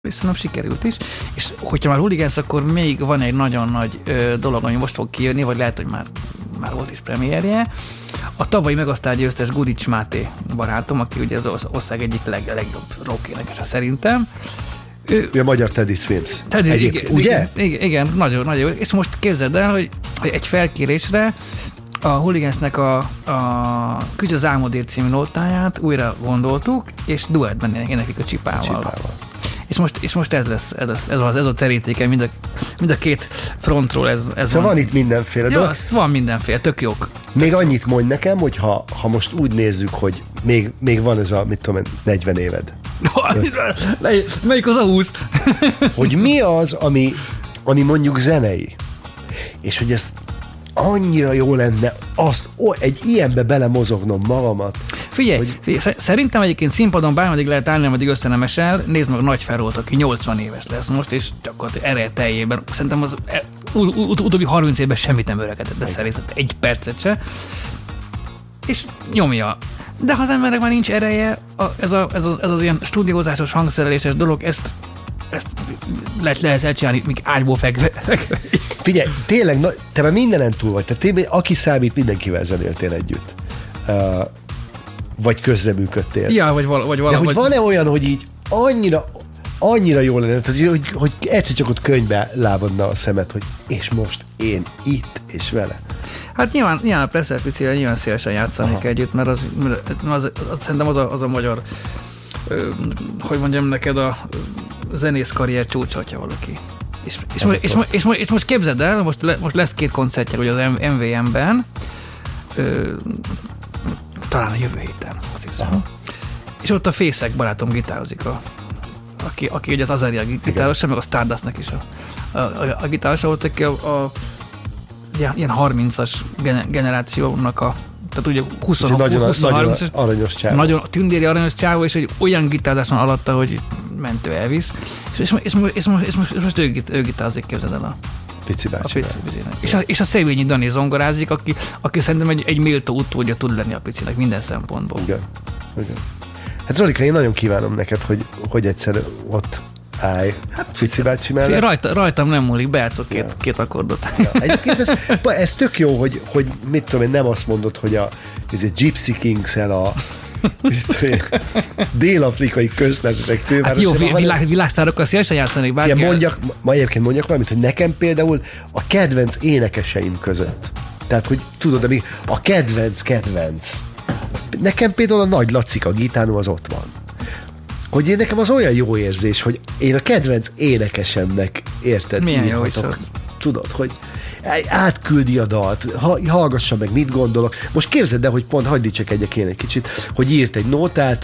Szerintem sikerült is, és hogyha már Hooligans, akkor még van egy nagyon nagy dolog, ami most fog kijönni, vagy lehet, hogy már volt is premierje. A tavalyi Megasztár győztes Gudics Máté barátom, aki ugye az ország egyik legjobb rock-énekese szerintem. Ő a magyar Teddy Swims. Ugye? Igen, nagyon jó. És most képzeld el, hogy egy felkérésre a Hooligansnek a Kügy az álmodért című nótáját újra gondoltuk, és duettben éneklik a Csipával. És most ez a terítéke mind a két frontról ez szóval van itt mindenféle dolog. Van mindenféle, tök jók. Még annyit mondj nekem, hogy ha most úgy nézzük, hogy még van ez a, mit tudom én, 40 éved. Melyik az a 20? Hogy mi az, ami mondjuk zenei, és hogy ez annyira jó lenne egy ilyenbe belemozognom magamat. Figyelj, szerintem egyébként színpadon bármeddig lehet állni, ameddig össze nem esel. Nézd meg a Nagy Ferót, aki 80 éves lesz most, és gyakorlatilag ereteljében. Szerintem az utóbbi 30 évben semmit nem öregedett, de szerintem egy percet se. És nyomja. De ha az emberek már nincs ereje, ez az ilyen stúdiózásos, hangszereléses dolog, ezt lehet csinálni, míg ágyból fekve. Figyelj, tényleg, te már mindenen túl vagy. Tehát aki számít, mindenkivel zenéltél együtt. Vagy közreműködtél. Ja, vagy valahogy. De hogy van-e olyan, hogy így annyira jól lenne, hogy egyszer csak ott könyvbe lábadna a szemed, hogy és most én itt és vele. Hát nyilván a Presser Picivel nyilván szívesen játszanék együtt, mert szerintem az a magyar, hogy mondjam neked, a zenész karrier csúcsa, hogyha valaki. És most képzeld el, most lesz 2 koncertje ugye az MVM-ben, talán a jövő héten, azt hiszem. Aha. És ott a Fészek barátom gitározik, aki ugye az Azaria gitárosa, meg a Stardustnak is a gitárosa volt, aki ilyen 30-as generációnak tehát ugye 20-30-as aranyos csávó. Nagyon tündéri aranyos csávó, és egy olyan gitározás van alatta, hogy mentő elvisz. És most ő gitározik, képzeld el a Pici bácsi. És a Szévényi Dani zongorázik, aki szerintem egy méltó utódja tud lenni a Picinek minden szempontból. Igen. Hát Zolika, én nagyon kívánom neked, hogy egyszer ott állj Pici bácsi mellett. Rajtam nem múlik, bejátszok két akkordot. Ja. Egyébként ez tök jó, hogy mit tudom én, nem azt mondod, hogy ez egy Gypsy Kings-el a dél-afrikai köztársaság fővárosa. Hát jó, világsztárokkal szívesen játszanék bárki. Egyébként mondjak valamit, hogy nekem például a kedvenc énekeseim között. Tehát, hogy tudod, ami a kedvenc. Nekem például a Nagy Lacika gitánó az ott van. Hogy nekem az olyan jó érzés, hogy én a kedvenc énekesemnek, érted? Milyen jó is az. Tudod, hogy átküldi a dalt, hallgassa meg, mit gondolok. Most képzeld el, hogy pont, hagyd dicsekedjek én egy kicsit, hogy írt egy nótát,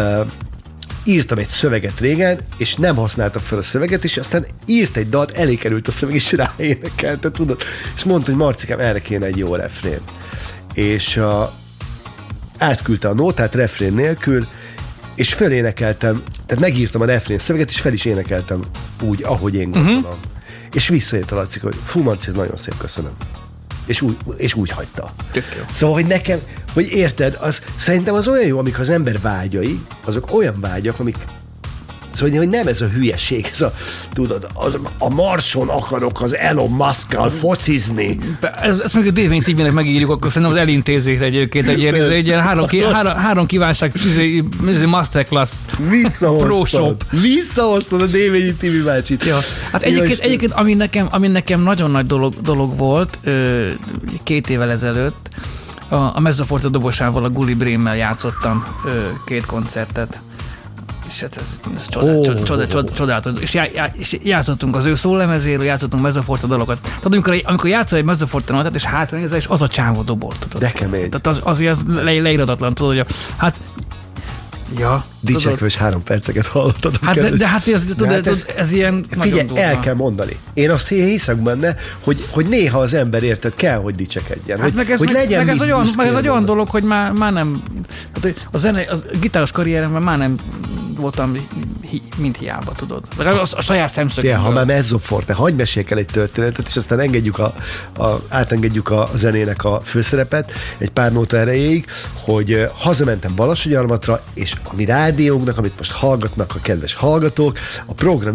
írtam egy szöveget régen, és nem használtam fel a szöveget, és aztán írt egy dalt, elé került a szöveg, és ráénekelte, tudod? És mondta, hogy Marcikám, erre kéne egy jó refrén. És átküldte a nótát refrén nélkül, és felénekeltem, tehát megírtam a refrén szöveget, és fel is énekeltem úgy, ahogy én gondolom. És visszajött a Lacika, hogy fú, Marci, ez nagyon szép, köszönöm. És úgy hagyta. Szóval, hogy nekem, hogy érted, szerintem az olyan jó, amik az ember vágyai, azok olyan vágyak, amik szóval, hogy nem ez a hülyeség, ez tudod, a Marson akarok az Elon Musk-kal focizni. Ezt meg a Dévény TV-nek megírjuk, akkor szerintem az elintézést egyébként egy ilyen három kívánság masterclass pro shop. Visszahoztad a Dévényi TV bácsit. Ja. Hát egyébként ami nekem nagyon nagy dolog volt 2 évvel ezelőtt, a Mezzoforte dobosával, a Gulli Brémmel játszottam 2 koncertet. És ez csodálatos. És játszottunk az ő szólemezéről, játszottunk Mezzoforte dalokat. Tehát amikor játszol egy Mezzoforte notát, és hátra nézel, és az a csávó dobol, tudod. De kemény. Tehát azért leíratatlan, tudod, hogy ja, dicsekvős 3 perceket hallottad. Ez ilyen figyelj, el kell mondani. Én azt hiszek benne, hogy néha az ember, érted, kell, hogy dicsekedjen. Hát meg ez egy olyan dolog, hogy már nem... A gitáros karrieremben már nem voltam, mint hiába, tudod. A saját szemszögemből. Ha már mezzoforte, hagyd meséljek el egy történetet, és aztán átengedjük a zenének a főszerepet egy pár nóta erejéig, hogy hazamentem Balassagyarmatra, és a mi rádiónknak, amit most hallgatnak a kedves hallgatók, a program